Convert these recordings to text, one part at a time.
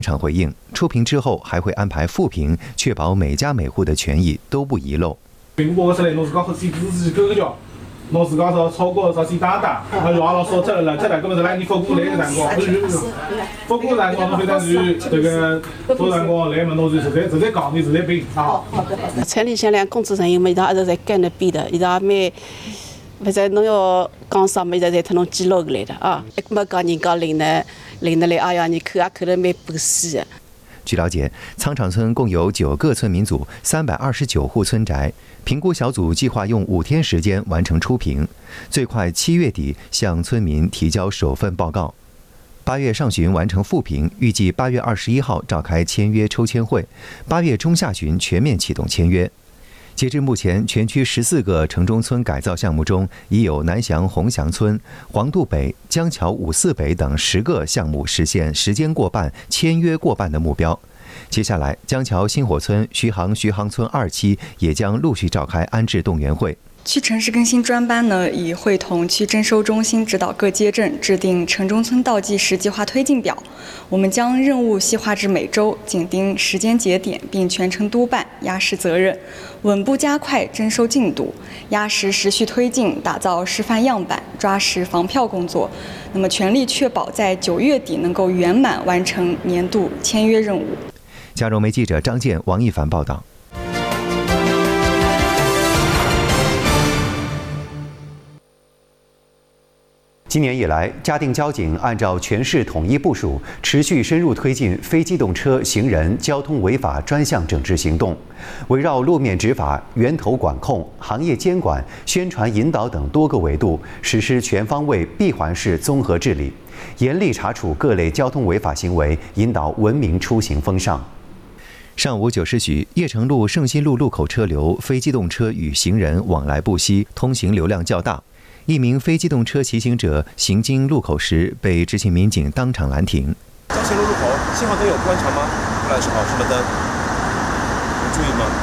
场回应，初评之后还会安排复评，确保每家每户的权益都不遗漏。 并不是来侬自家自己狗脚，侬自家说超过啥子打打，还话了说出来了，这两个么子来你复古来个辰光，复古辰光侬非常是这个做辰光来嘛，侬是实在讲你实在病啊。 村里向工作人员嘛，一道一直在跟那边的，一道蛮。反正侬要讲啥么，在他侬记录过来的啊。没讲人家领的来，哎呀，你看也看得蛮不细的。 据了解，苍场村共有9个村民组，329户村宅。评估小组计划用5天时间完成初评，最快7月底向村民提交首份报告。8月上旬完成复评，预计8月21号召开签约抽签会，8月中下旬全面启动签约。截至目前，全区14个城中村改造项目中，已有南翔红祥村、黄渡北、江桥五四北等10个项目实现时间过半、签约过半的目标。接下来，江桥新火村、徐杭村2期也将陆续召开安置动员会。 区城市更新专班呢，已会同区征收中心指导各街镇制定城中村倒计时计划推进表。我们将任务细化至每周，紧盯时间节点，并全程督办，压实责任，稳步加快征收进度，压实时序推进，打造示范样板，抓实防票工作。那么，全力确保在9月底能够圆满完成年度签约任务。 嘉荣媒记者张健、王一凡报道。今年以来，嘉定交警按照全市统一部署，持续深入推进非机动车、行人交通违法专项整治行动，围绕路面执法、源头管控、行业监管、宣传引导等多个维度，实施全方位闭环式综合治理，严厉查处各类交通违法行为，引导文明出行风尚。上午9时许，邺城路圣心路路口车流，非机动车与行人往来不息，通行流量较大。一名非机动车骑行者行经路口时，被执勤民警当场拦停。 交信路路口信号灯有关长吗？出来是好，什么灯？有注意吗？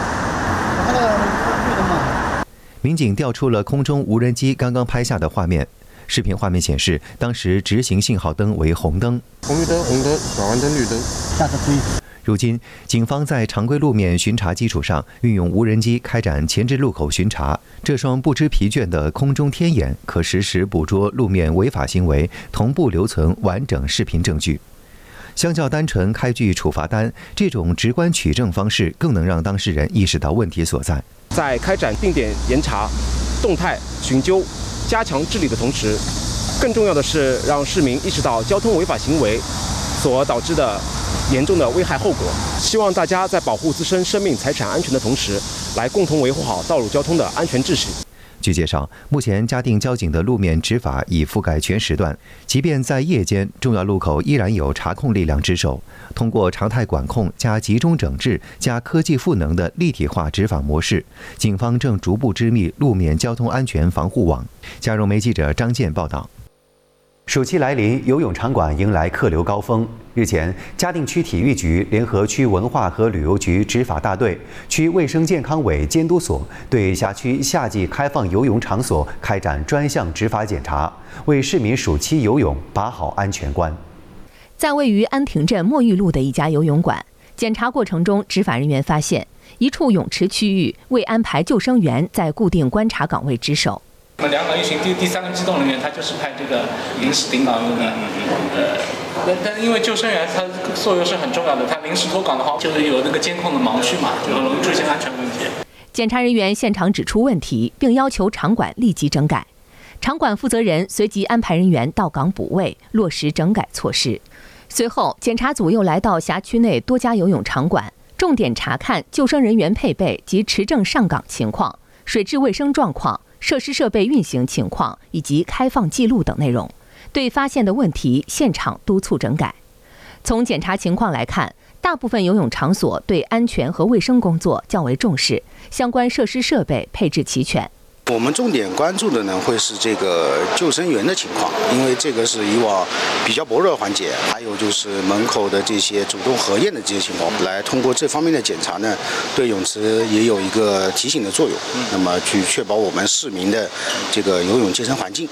民警调出了空中无人机刚刚拍下的画面。视频画面显示，当时直行信号灯为红灯。 红绿灯，红灯，转弯灯，绿灯。 下次注意。 如今，警方在常规路面巡查基础上，运用无人机开展前置路口巡查。这双不知疲倦的空中天眼，可实时捕捉路面违法行为，同步留存完整视频证据。相较单纯开具处罚单，这种直观取证方式更能让当事人意识到问题所在。 在开展定点严查、动态寻究、加强治理的同时，更重要的是让市民意识到交通违法行为所导致的严重的危害后果。希望大家在保护自身生命财产安全的同时，来共同维护好道路交通的安全秩序。 据介绍，目前嘉定交警的路面执法已覆盖全时段，即便在夜间，重要路口依然有查控力量值守。通过常态管控加集中整治加科技赋能的立体化执法模式，警方正逐步织密路面交通安全防护网。嘉荣媒记者张健报道。暑期来临，游泳场馆迎来客流高峰。日前，嘉定区体育局联合区文化和旅游局执法大队、区卫生健康委监督所对辖区夏季开放游泳场所开展专项执法检查，为市民暑期游泳把好安全关。 在位于安亭镇墨玉路的一家游泳馆，检查过程中，执法人员发现一处泳池区域未安排救生员在固定观察岗位值守。 我们2岗一巡第3个机动人员，他就是派这个临时顶岗用的。但因为救生员他作用是很重要的，他临时脱岗的话，就是有那个监控的盲区嘛，就容易出现安全问题。 检查人员现场指出问题，并要求场馆立即整改。场馆负责人随即安排人员到岗补位，落实整改措施。随后，检查组又来到辖区内多家游泳场馆，重点查看救生人员配备及持证上岗情况、水质卫生状况、设施设备运行情况以及开放记录等内容，对发现的问题现场督促整改。从检查情况来看，大部分游泳场所对安全和卫生工作较为重视，相关设施设备配置齐全。 我们重点关注的呢，会是这个救生员的情况，因为这个是以往比较薄弱的环节，还有就是门口的这些主动核验的这些情况，来通过这方面的检查呢，对泳池也有一个提醒的作用，那么去确保我们市民的这个游泳健身环境。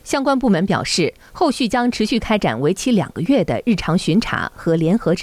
相关部门表示，后续将持续开展为期2个月的日常巡查和联合